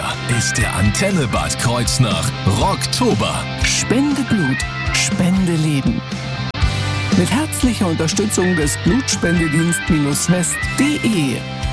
hier ist der Antenne Bad Kreuznach Rocktober. Spende Blut, Spende Leben. Mit herzlicher Unterstützung des Blutspendedienst-west.de.